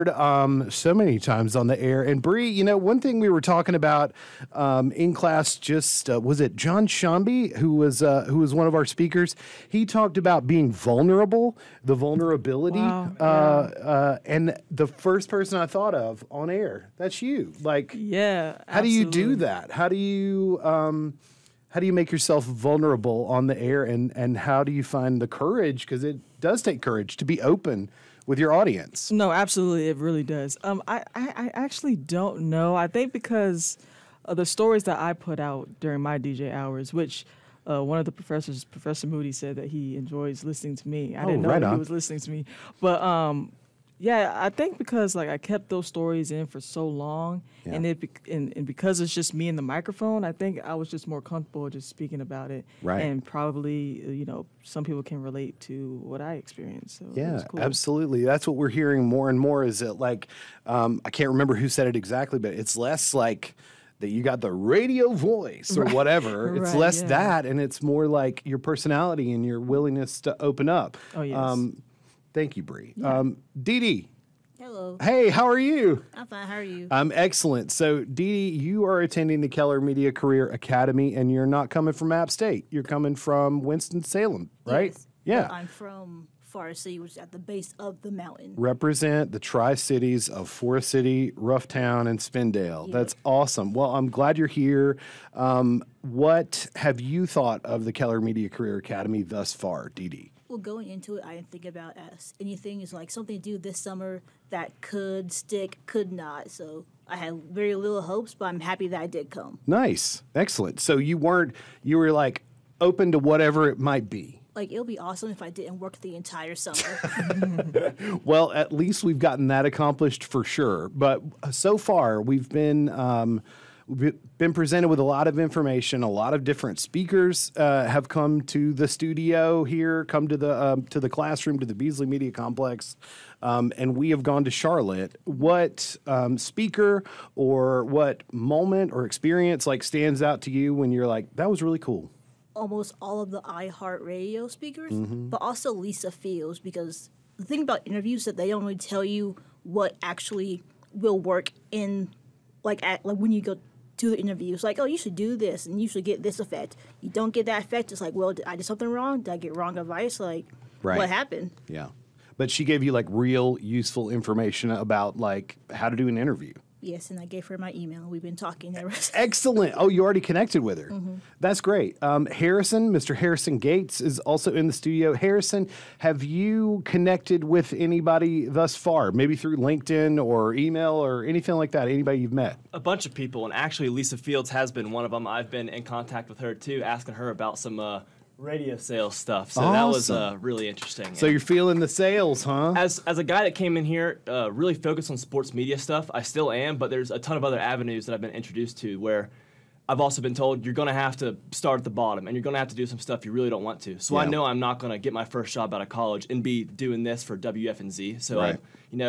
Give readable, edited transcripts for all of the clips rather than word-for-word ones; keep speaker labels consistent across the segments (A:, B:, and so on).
A: So many times on the air. And Bree, one thing we were talking about in class just was it John Shambi, who was one of our speakers. He talked about being vulnerable, the vulnerability.
B: Wow,
A: and the first person I thought of on air, that's you. Like,
B: yeah,
A: how do you do that? How do you make yourself vulnerable on the air, and how do you find the courage? Because it does take courage to be open with your audience.
B: No, absolutely, it really does. I actually don't know. I think because of the stories that I put out during my DJ hours, which one of the professors, Professor Moody, said that he enjoys listening to me. I didn't know that he was listening to me, but yeah, I think because I kept those stories in for so long, and and because it's just me and the microphone, I think I was just more comfortable just speaking about it.
A: Right.
B: And probably, some people can relate to what I experienced. So it was cool.
A: Absolutely. That's what we're hearing more and more. Is that I can't remember who said it exactly, but it's less like that you got the radio voice or whatever. It's less that, and it's more like your personality and your willingness to open up.
B: Oh yes.
A: Thank you, Bree. Dee Dee.
C: Hello.
A: Hey, how are you?
C: I'm fine. How are you?
A: I'm excellent. So, Dee Dee, you are attending the Keller Media Career Academy, and you're not coming from App State. You're coming from Winston-Salem, right?
C: Yes.
A: Yeah.
C: I'm from Forest City, which is at the base of the mountain.
A: Represent the Tri-Cities of Forest City, Roughtown, and Spindale.
C: Yes.
A: That's awesome. Well, I'm glad you're here. What have you thought of the Keller Media Career Academy thus far, Dee Dee?
C: Well, going into it, I didn't think about as anything is something to do this summer that could stick, could not. So I had very little hopes, but I'm happy that I did come.
A: Nice. Excellent. So you were open to whatever it might be.
C: It'll be awesome if I didn't work the entire summer.
A: Well, at least we've gotten that accomplished for sure. But so far, we've been presented with a lot of information. A lot of different speakers have come to the studio here, come to the classroom, to the Beasley Media Complex, and we have gone to Charlotte. What speaker or what moment or experience stands out to you when you're like, that was really cool?
C: Almost all of the iHeartRadio speakers, but also Lisa Fields, because the thing about interviews is that they don't really tell you what actually will work in when you go to the interviews. Oh, you should do this and you should get this effect. You don't get that effect. It's well, did I do something wrong? Did I get wrong advice?
A: Right.
C: What happened?
A: Yeah. But she gave you real useful information about how to do an interview.
C: Yes, and I gave her my email. We've been talking ever since.
A: Excellent. Oh, you already connected with her. That's great. Mr. Harrison Gates is also in the studio. Harrison, have you connected with anybody thus far? Maybe through LinkedIn or email or anything like that? Anybody you've met?
D: A bunch of people, and actually Lisa Fields has been one of them. I've been in contact with her too, asking her about some radio sales stuff. So that was really interesting.
A: So you're feeling the sales, huh?
D: As a guy that came in here really focused on sports media stuff, I still am, but there's a ton of other avenues that I've been introduced to where I've also been told you're going to have to start at the bottom and you're going to have to do some stuff you really don't want to. So I know I'm not going to get my first job out of college and be doing this for WFNZ. So I,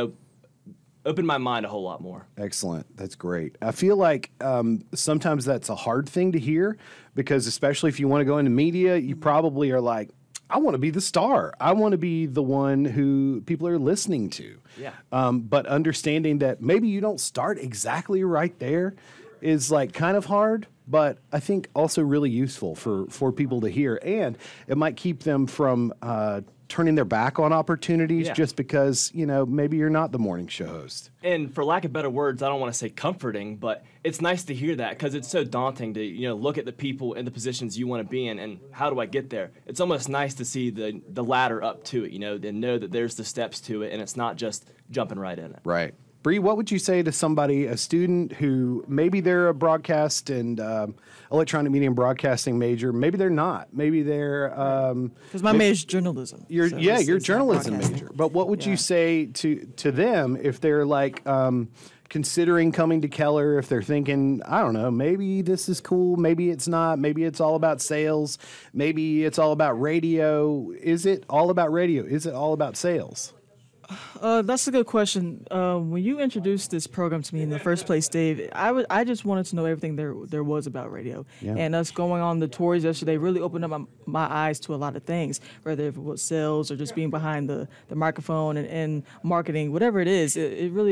D: opened my mind a whole lot more.
A: Excellent. That's great. I feel like sometimes that's a hard thing to hear because especially if you want to go into media, you probably are like, I want to be the star. I want to be the one who people are listening to.
D: Yeah.
A: But understanding that maybe you don't start exactly right there is kind of hard, but I think also really useful for people to hear. And it might keep them from turning their back on opportunities just because, maybe you're not the morning show host.
D: And for lack of better words, I don't want to say comforting, but it's nice to hear that because it's so daunting to, look at the people in the positions you want to be in and how do I get there? It's almost nice to see the ladder up to it, and know that there's the steps to it and it's not just jumping right in it.
A: Right. Bree, what would you say to somebody, a student who maybe they're a broadcast and electronic media and broadcasting major, maybe they're not, maybe they're
B: because my major is journalism.
A: You're a journalism major. But what would you say to them if they're considering coming to Keller, if they're thinking, I don't know, maybe this is cool, maybe it's not, maybe it's all about sales, maybe it's all about radio. Is it all about radio? Is it all about sales?
B: That's a good question. When you introduced this program to me in the first place, Dave, I just wanted to know everything there was about radio.
A: Yeah.
B: And us going on the tours yesterday really opened up my eyes to a lot of things, whether it was sales or just being behind the microphone and marketing, whatever it is. It really